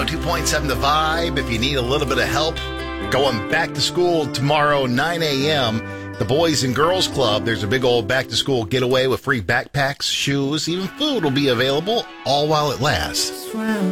102.7 The Vibe. If you need a little bit of help going back to school tomorrow, 9 a.m., the Boys and Girls Club, there's a big old back-to-school getaway with free backpacks, shoes, even food will be available, all while it lasts.